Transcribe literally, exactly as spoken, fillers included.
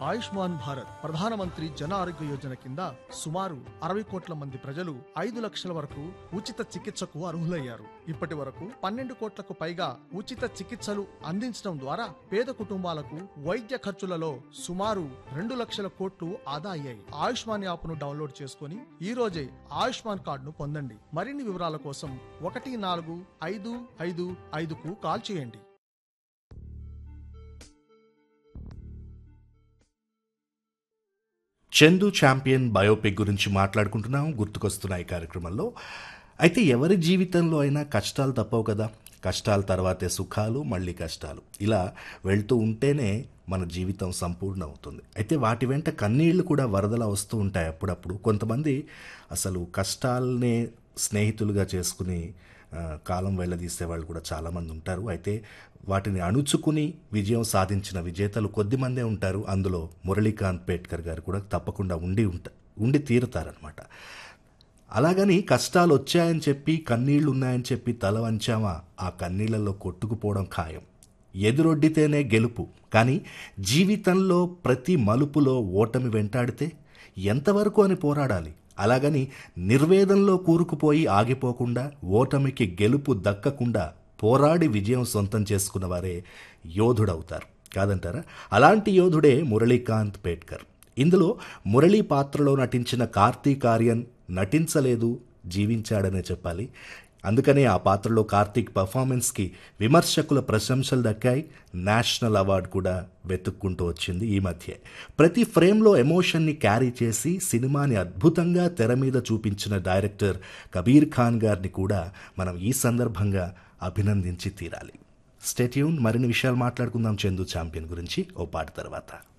ఆయుష్మాన్ భారత్ ప్రధానమంత్రి జన ఆరోగ్య యోజన కింద సుమారు అరవై కోట్ల మంది ప్రజలు ఐదు లక్షల వరకు ఉచిత చికిత్సకు అర్హులయ్యారు. ఇప్పటి వరకు పన్నెండు కోట్లకు పైగా ఉచిత చికిత్సలు అందించడం ద్వారా పేద కుటుంబాలకు వైద్య ఖర్చులలో సుమారు రెండు లక్షల కోట్లు ఆదా అయ్యాయి. ఆయుష్మాన్ యాప్ ను డౌన్లోడ్ చేసుకుని ఈ రోజే ఆయుష్మాన్ కార్డును పొందండి. మరిన్ని వివరాల కోసం ఒకటి నాలుగు ఐదు ఐదు ఐదుకు కాల్ చేయండి. చందు ఛాంపియన్ బయోపిక్ గురించి మాట్లాడుకుంటున్నాం. గుర్తుకొస్తున్నాయి కార్యక్రమంలో. అయితే ఎవరి జీవితంలో అయినా కష్టాలు తప్పవు కదా. కష్టాల తర్వాతే సుఖాలు, మళ్ళీ కష్టాలు, ఇలా వెళ్తూ ఉంటేనే మన జీవితం సంపూర్ణ అవుతుంది. అయితే వాటి వెంట కన్నీళ్లు కూడా వరదలా వస్తూ ఉంటాయి అప్పుడప్పుడు. కొంతమంది అసలు కష్టాలనే స్నేహితులుగా చేసుకుని కాలం వెళ్ళదీసే వాళ్ళు కూడా చాలామంది ఉంటారు. అయితే వాటిని అణుచుకుని విజయం సాధించిన విజేతలు కొద్దిమందే ఉంటారు. అందులో మురళీకాంత్ పేట్కర్ గారు కూడా తప్పకుండా ఉండి ఉంటా ఉండి తీరుతారనమాట. అలాగని కష్టాలు వచ్చాయని చెప్పి, కన్నీళ్లు ఉన్నాయని చెప్పి తల వంచామా, ఆ కన్నీళ్లలో కొట్టుకుపోవడం ఖాయం. ఎదురొడ్డితేనే గెలుపు. కానీ జీవితంలో ప్రతి మలుపులో ఓటమి వెంటాడితే ఎంతవరకు అని పోరాడాలి. అలాగని నిర్వేదంలో కూరుకుపోయి ఆగిపోకుండా, ఓటమికి గెలుపు దక్కకుండా పోరాడి విజయం సొంతం చేసుకున్న వారే యోధుడవుతారు కాదంటారా? అలాంటి యోధుడే మురళీకాంత్ పేట్కర్. ఇందులో మురళీ పాత్రలో నటించిన కార్తీక్ ఆర్యన్ నటించలేదు, జీవించాడనే చెప్పాలి. అందుకనే ఆ పాత్రలో కార్తీక్ పర్ఫార్మెన్స్కి విమర్శకుల ప్రశంసలు దక్కాయి. నేషనల్ అవార్డు కూడా వెతుక్కుంటూ వచ్చింది ఈ మధ్య. ప్రతి ఫ్రేమ్లో ఎమోషన్ని క్యారీ చేసి సినిమాని అద్భుతంగా తెర మీద చూపించిన డైరెక్టర్ కబీర్ ఖాన్ గారిని కూడా మనం ఈ సందర్భంగా అభినందించి తీరాలి. Stay tune. మరిన్ని విషయాలు మాట్లాడుకుందాం చందు ఛాంపియన్ గురించి ఓ పాట తర్వాత.